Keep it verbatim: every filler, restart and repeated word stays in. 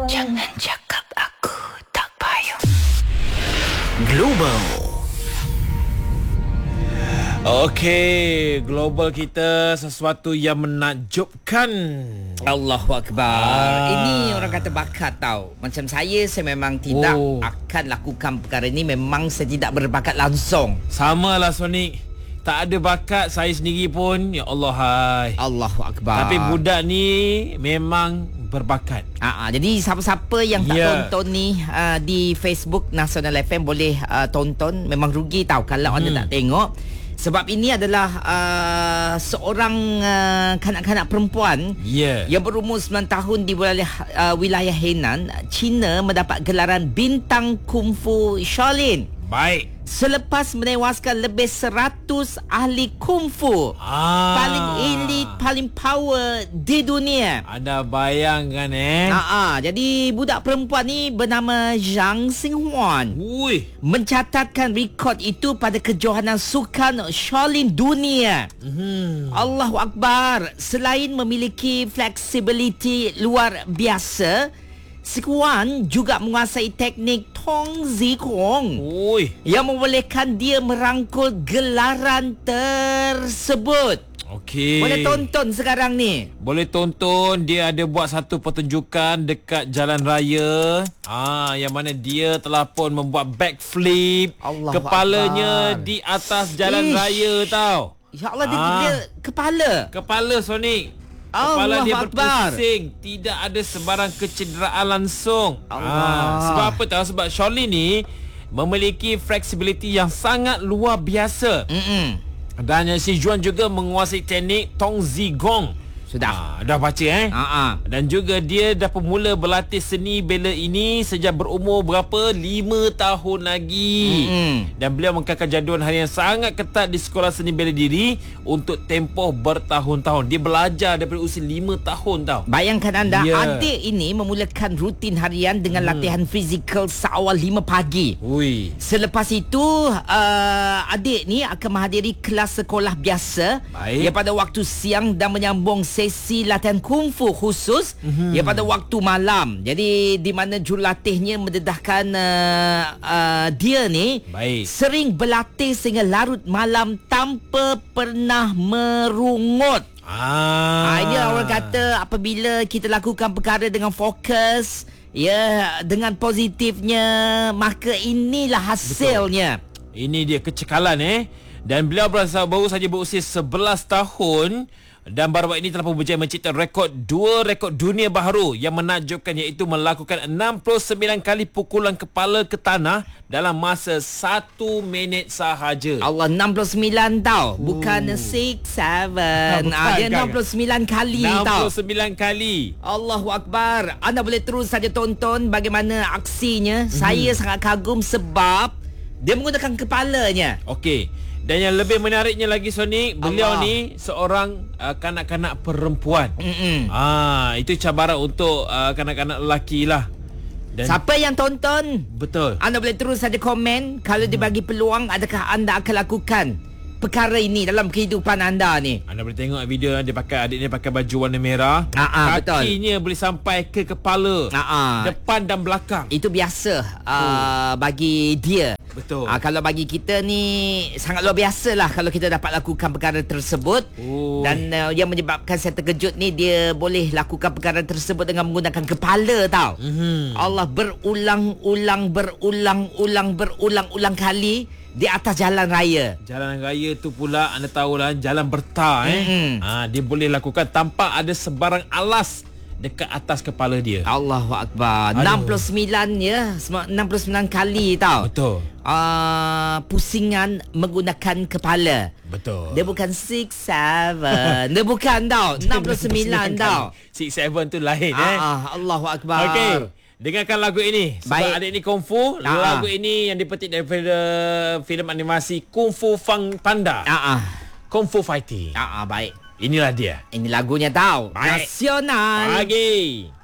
Jangan cakap aku tak payung. Global. Okey, global kita sesuatu yang menakjubkan. Allahu Akbar. Ah. Ini orang kata bakat tau. Macam saya, saya memang tidak oh. akan lakukan perkara ini. Memang saya tidak berbakat langsung. Sama lah Sonic. Tak ada bakat saya sendiri pun. Ya Allah hai. Allahu Akbar. Tapi budak ni memang berbakat. Aa, jadi siapa-siapa yang tak yeah. tonton ni uh, di Facebook Nasional F M boleh uh, tonton. Memang rugi tau kalau hmm. anda tak tengok. Sebab ini adalah uh, seorang uh, kanak-kanak perempuan yeah. yang berumur sembilan tahun di wilayah, uh, wilayah Henan, China, mendapat gelaran bintang kungfu Shaolin. Baik. Selepas menewaskan lebih seratus ahli kungfu ah. paling elit, paling power di dunia. Anda bayangkan eh. Aa, jadi budak perempuan ni bernama Zhang Xinhuan. Ui. Mencatatkan rekod itu pada kejohanan sukan Shaolin dunia. Mm-hmm. Allahu Akbar. Selain memiliki fleksibiliti luar biasa, Xinhuan juga menguasai teknik Tong Zi Kong Ui. yang membolehkan dia merangkul gelaran tersebut. Okey. Boleh tonton sekarang ni. Boleh tonton. Dia ada buat satu pertunjukan dekat jalan raya. Ah, yang mana dia telah pun membuat backflip. Allah Kepalanya Akbar. Di atas jalan Ish. raya tau. Ya Allah, dia, ah. dia kepala. Kepala Sonic. Kepala dia berpusing. Tidak ada sebarang kecederaan langsung. Ah, sebab apa tahu? Sebab Shaolin ni memiliki fleksibiliti yang sangat luar biasa. Mm-mm. Dan si Juan juga menguasai teknik Tong Zi Gong. Sudah. Ah, dah baca eh? Uh-uh. Dan juga dia dah pemula berlatih seni bela ini sejak berumur berapa? lima tahun lagi. Mm-hmm. Dan beliau mengekalkan jadual harian sangat ketat di sekolah seni bela diri untuk tempoh bertahun-tahun. Dia belajar daripada usia lima tahun tau. Bayangkan anda, yeah. adik ini memulakan rutin harian dengan hmm. latihan fizikal seawal lima pagi. Ui. Selepas itu, uh, adik ni akan menghadiri kelas sekolah biasa. Baik. Yang pada waktu siang dan menyambung sesi latihan kungfu khusus mm-hmm. yang pada waktu malam. Jadi di mana jurulatihnya mendedahkan uh, uh, dia ni Baik. sering berlatih sehingga larut malam tanpa pernah merungut. Ah. Ah, ini orang kata apabila kita lakukan perkara dengan fokus, ya, dengan positifnya, maka inilah hasilnya. Betul. Ini dia kecekalan eh. Dan beliau berasa baru saja berusia sebelas tahun. Dan baru-baru ini telah pun berjaya menciptakan rekod dua rekod dunia baharu yang menakjubkan, iaitu melakukan enam puluh sembilan kali pukulan kepala ke tanah dalam masa satu minit sahaja. Allah, enam puluh sembilan tau. Bukan six, seven. Ah, dia enam puluh sembilan kali tau. enam puluh sembilan kali. Allahu Akbar. Anda boleh terus saja tonton bagaimana aksinya. Mm-hmm. Saya sangat kagum sebab dia menggunakan kepalanya. Okey. Dan yang lebih menariknya lagi Sonic, beliau Allah. ni seorang uh, kanak-kanak perempuan. Mm-mm. Ah, itu cabaran untuk uh, kanak-kanak lelaki lah. Dan siapa yang tonton, betul, anda boleh terus saja komen. Kalau dibagi peluang, adakah anda akan lakukan perkara ini dalam kehidupan anda ni? Anda boleh tengok video dia pakai, adik dia pakai baju warna merah. Aa, kakinya betul. boleh sampai ke kepala. Aa. Depan dan belakang. Itu biasa uh, oh. bagi dia. Betul. Uh, kalau bagi kita ni sangat luar biasa lah kalau kita dapat lakukan perkara tersebut. Oh. Dan uh, yang menyebabkan saya terkejut ni, dia boleh lakukan perkara tersebut dengan menggunakan kepala tau. Mm-hmm. Allah, berulang-ulang, berulang-ulang, berulang-ulang kali di atas jalan raya. Jalan raya tu pula anda tahulah, jalan bertar eh. Mm-hmm. Ha, dia boleh lakukan tanpa ada sebarang alas dekat atas kepala dia. Allahu Akbar. Aduh. enam puluh sembilan ya, enam puluh sembilan kali tau. Betul. Uh, pusingan menggunakan kepala. Betul. Dia bukan six, seven. Dia bukan tau. enam puluh sembilan tau. six, seven tu lain uh, eh. Uh, Allahu Akbar. Okey. Dengarkan lagu ini. Sebab Baik. adik ni kungfu. Aa. Lagu ini yang dipetik daripada filem animasi Kung Fu Fang Panda. Aa. Kung Fu Fighting. Aa, baik. Inilah dia. Ini lagunya tau. Baik. Nasional. Pagi.